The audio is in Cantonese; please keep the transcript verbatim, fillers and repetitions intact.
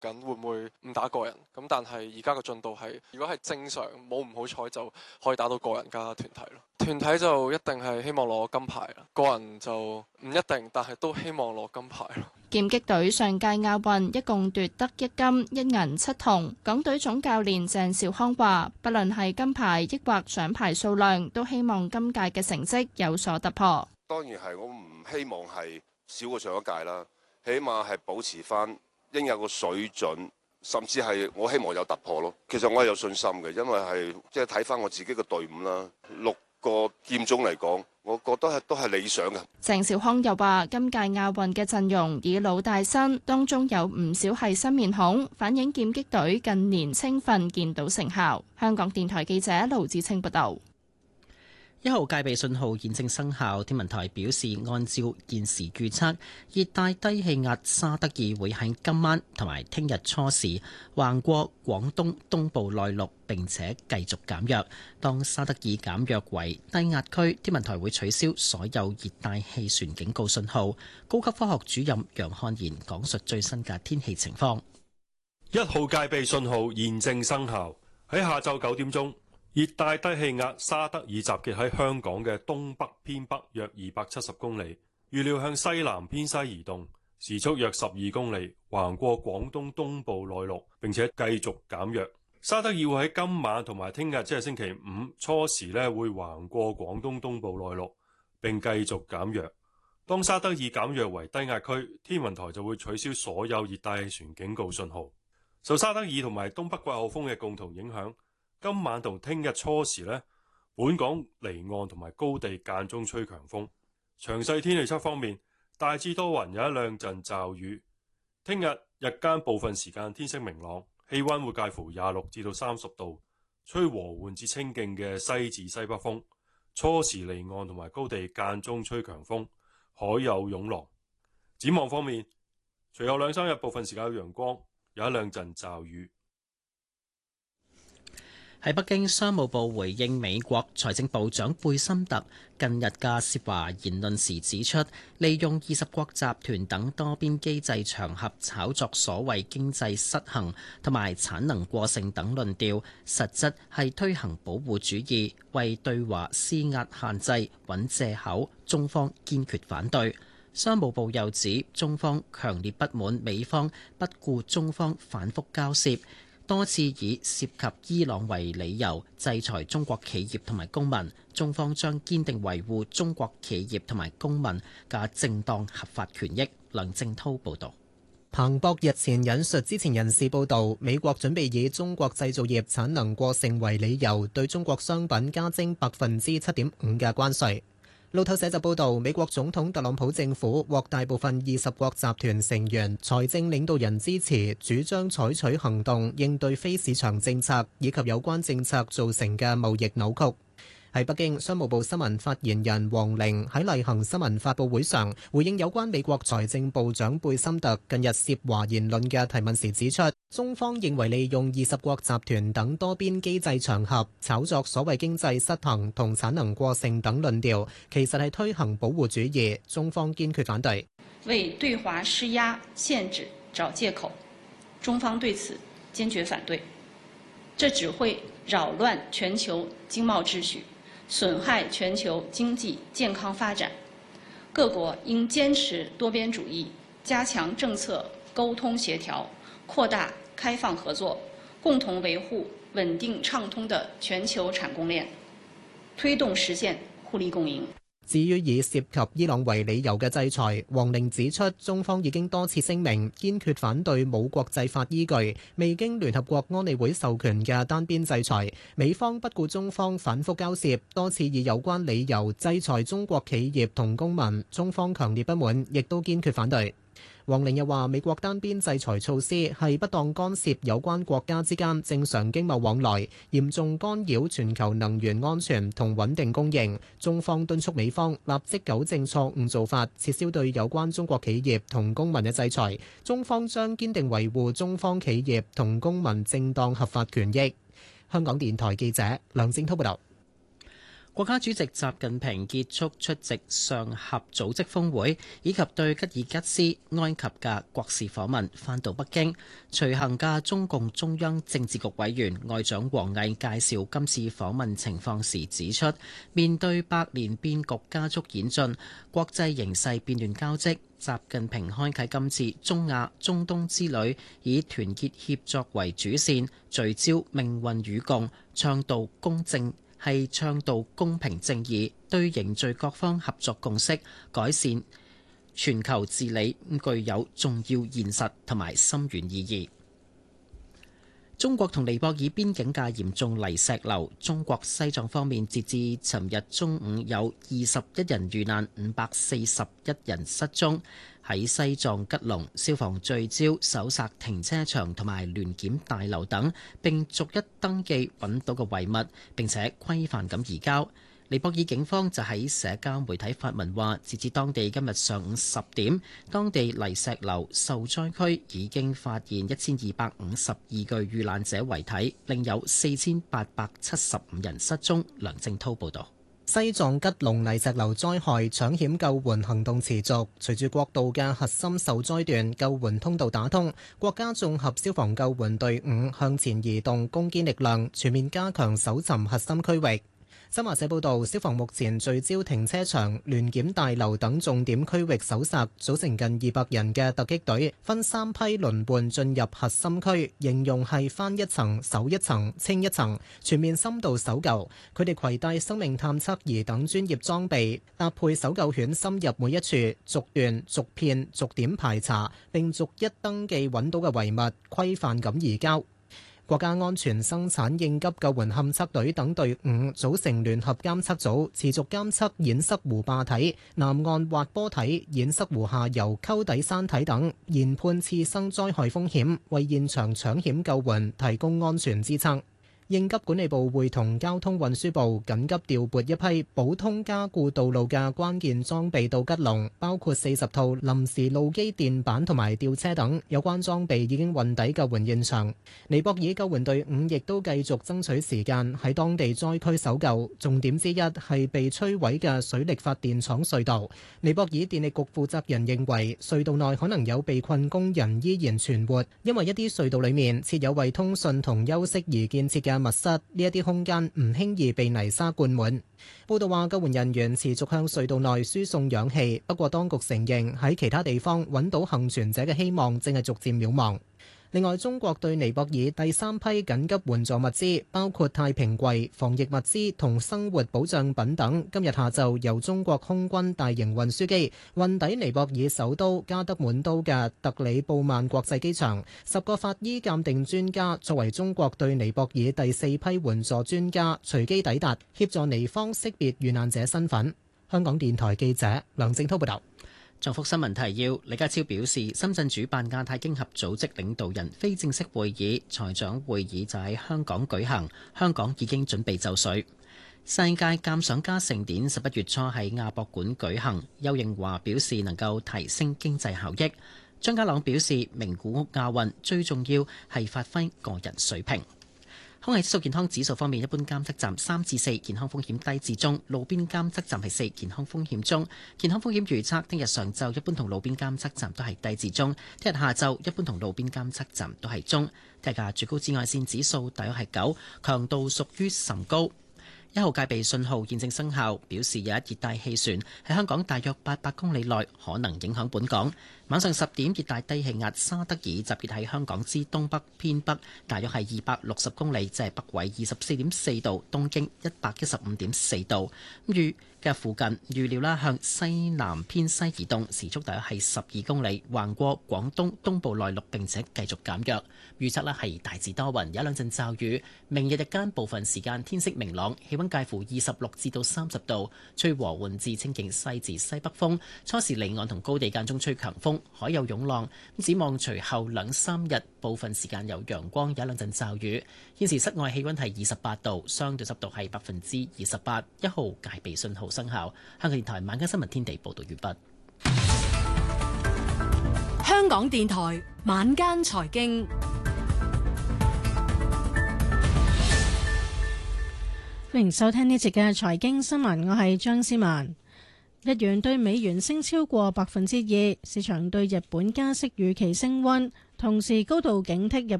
緊會唔會唔打個人。咁但係而家個進度係，如果係正常冇唔好彩就可以打到個人加團體咯。團體就一定係希望攞金牌啦，個人就唔一定，但係都希望攞金牌咯。 劍擊隊上屆亞運一共奪得一金一銀七銅，港隊總教練鄭兆康話，不論係金牌抑或獎牌數量，都希望今屆嘅成績有所突破。 當然係，我唔希望係少過上一屆啦，起碼係保持翻應有個水準，甚至係我希望有突破咯。其實我係有信心嘅，因為係即係睇翻我自己嘅隊伍啦，六個劍種嚟講，我覺得係都係理想嘅。 鄭兆康又話：今屆亞運嘅陣容以老帶新，當中有唔少係新面孔，反映劍擊隊近年青訓見到成效。香港電台記者盧志清報道。 一號戒備信號現正生效，天文台表示，按照現時預測，熱帶低氣壓沙德爾會喺今晚同埋聽日初時橫過廣東東部內陸，並且繼續減弱。當沙德爾減弱為低壓區，天文台會取消所有熱帶氣旋警告信號。高級科學主任楊漢賢講述最新嘅天氣情況。 一號戒備信號現正生效，喺下晝九點鐘。熱帶低氣壓沙德爾集結喺香港嘅東北偏北約二百七十公里，預料向西南偏西移動，時速約十二公里，橫過廣東東部內陸，並且繼續減弱。沙德爾會喺今晚同埋聽日，即係星期五初時咧，會橫過廣東東部內陸，並繼續減弱。當沙德爾減弱為低壓區，天文台就會取消所有熱帶氣旋警告信號。受沙德爾同埋東北季候風嘅共同影響，今晚同聽日初時呢，本港離岸同埋高地間中吹強風。詳細天氣測方面，大致多雲，有一兩陣驟雨。聽日日間部分時間天色明朗，氣溫會介乎廿六至到三十度，吹和緩至清勁嘅西至西北風。初時離岸同埋高地間中吹強風，海有湧浪。展望方面，隨後兩三日部分時間有陽光，有一兩陣驟雨。 喺北京，商務部回應美國財政部長貝森特近日嘅涉華言論時指出，利用二十國集團等多邊機制場合炒作所謂經濟失衡同埋產能過剩等論調，實質係推行保護主義，為對華施壓限制揾藉口，中方堅決反對。商務部又指，中方強烈不滿美方不顧中方反覆交涉，多次以涉及伊朗為理由制裁中國企業同埋公民，中方將堅定維護中國企業同埋公民嘅正當合法權益。梁正滔報導。 彭博日前引述知情人士報導，美國準備以中國製造業產能過剩為理由，對中國商品加徵百分之七點五嘅關稅。路透社就報導，美國總統特朗普政府獲大部分二十國集團成員財政領導人支持，主張採取行動應對非市場政策以及有關政策造成嘅貿易扭曲。喺北京，商務部新聞發言人黃玲喺例行新聞發佈會上回應有關美國財政部長貝森特近日涉華言論嘅提問時指出，中方認為利用二十國集團等多邊機制場合炒作所謂經濟失衡同產能過剩等論調，其實係推行保護主義，中方堅決反對。 為對華施壓限制找借口，中方對此堅決反對。這只會擾亂全球經貿秩序，損害全球經濟健康發展，各國應堅持多邊主義，加強政策溝通協調，擴大開放合作，共同維護穩定暢通的全球產供鏈，推動實現互利共贏。 至於以涉及伊朗為理由嘅制裁，黃玲指出，中方已經多次聲明堅決反對冇國際法依據、未經聯合國安理會授權嘅單邊制裁。美方不顧中方反覆交涉，多次以有關理由制裁中國企業同公民，中方強烈不滿，亦都堅決反對。黃玲又話，美國單邊制裁措施係不當干涉有關國家之間正常經貿往來，嚴重干擾全球能源安全同穩定供應。中方敦促美方立即糾正錯誤做法，撤銷對有關中國企業同公民嘅制裁。中方將堅定維護中方企業同公民正當合法權益。香港電台記者梁正滔報道。 國家主席習近平結束出席上合組織峰會以及對吉爾吉斯、埃及嘅國事訪問，返到北京。隨行嘅中共中央政治局委員外長王毅介紹今次訪問情況時指出，面對百年變局加速演進，國際形勢變亂交織，習近平開啟今次中亞、中東之旅，以團結協作為主線，聚焦命運與共，倡導公正。係倡導公平正義，對凝聚各方合作共識、改善全球治理具有重要現實同埋深遠意義。中國同尼泊爾邊境嘅嚴重泥石流，中國西藏方面截至尋日中午有二十一人遇難，五百四十一人失蹤。喺西藏吉隆，消防聚焦搜索停車場同埋聯檢大樓等，並逐一登記揾到嘅遺物，並且規範咁移交。尼泊爾警方就喺社交媒體發文話，截至當地今日上午十點，當地泥石流受災區已經發現一千二百五十二具遇難者遺體，另有四千八百七十五人失蹤。梁正滔報導。 西藏吉隆泥石流災害搶險救援行動持續，隨住國道嘅核心受災段救援通道打通，國家綜合消防救援隊伍向前移動攻堅力量，全面加強搜尋核心區域。新華社報道，消防目前聚焦停車場、聯檢大樓等重點區域搜索，組成近二百人嘅突擊隊，分三批輪換進入核心區，形容係翻一層、搜一層、清一層，全面深度搜救。佢哋攜帶生命探測儀等專業裝備，搭配搜救犬深入每一處，逐段、逐片、逐點排查，並逐一登記揾到嘅遺物，規範咁移交。國家安全生產應急救援勘測隊等隊伍組成聯合監測組，持續監測堰塞湖壩體、南岸滑坡體、堰塞湖下游溝底山體等，研判次生災害風險，為現場搶險救援提供安全支撐。應急管理部會同交通運輸部緊急調撥一批普通加固道路嘅關鍵裝備到吉隆，包括四十套臨時路基墊板同埋吊車等。有關裝備已經運抵救援現場。尼泊爾救援隊伍亦都繼續爭取時間喺當地災區搜救，重點之一係被摧毀嘅水力發電廠隧道。尼泊爾電力局負責人認為，隧道內可能有被困工人依然存活，因為一啲隧道裡面設有為通訊同休息而建設嘅密室，呢一啲空間唔輕易被泥沙灌滿。報道話，救援人員持續向隧道內輸送氧氣，不過當局承認喺其他地方揾到幸存者嘅希望正係逐漸渺茫。另外，中國對尼泊爾第三批緊急援助物資，包括太平櫃、防疫物資同生活保障品等，今日下晝由中國空軍大型運輸機運抵尼泊爾首都加德滿都嘅特里布曼國際機場。十個法醫鑑定專家作為中國對尼泊爾第四批援助專家，隨機抵達，協助尼方識別遇難者身份。香港電台記者梁正滔報道。 重複新聞提要，李家超表示，深圳主辦亞太經合組織領導人非正式會議，財長會議就喺香港舉行，香港已經準備就緒。世界鑑賞家盛典十一月初喺亞博館舉行，邱應華表示能夠提升經濟效益。張家朗表示，名古屋亞運最重要係發揮個人水平。空氣質素健康指數方面，一般監測站三至四，健康風險低至中；路邊監測站係四，健康風險中。健康風險預測，聽日上晝一般同路邊監測站都係低至中；聽日下晝一般同路邊監測站都係中。聽日嘅最高紫外線指數大約係九，強度屬於甚高。一號戒備信號現正生效，表示有一熱帶氣旋喺香港大約八百公里內可能影響本港。晚上十點，熱帶低氣壓沙德爾集結喺香港之東北偏北，大約係二百六十公里，即係北緯二十四點四度，東經一百一十五點四度。預嘅附近預料啦，向西南偏西移動，時速大約係十二公里，橫過廣東東部內陸，並且繼續減弱。預測咧係大致多雲，有兩陣驟雨。明日日間部分時間天色明朗，氣溫介乎二十六至到三十度，吹和緩至清勁西至西北風。初時離岸同高地間中吹強風，海有湧浪。展望隨後兩三日，部分時間有陽光，有兩陣驟雨。現時室外氣溫係二十八度，相對濕度係百分之二十八，一號戒備信號生效。香港電台晚間新聞天地報道完畢。 香港電台晚間財經。 歡迎收聽呢節嘅財經新聞，我係張思文。日元對美元升超過百分之二，市場對日本加息預期升溫，同時高度警惕日